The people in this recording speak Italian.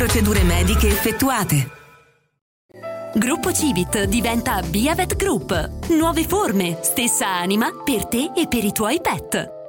procedure mediche effettuate. Gruppo Civit diventa Biavet Group. Nuove forme, stessa anima per te e per i tuoi pet.